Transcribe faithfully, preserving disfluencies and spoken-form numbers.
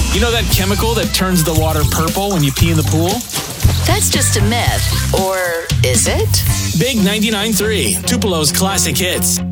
You know that chemical that turns the water purple when you pee in the pool? That's just a myth. Or is it? Big ninety-nine point three, Tupelo's classic hits.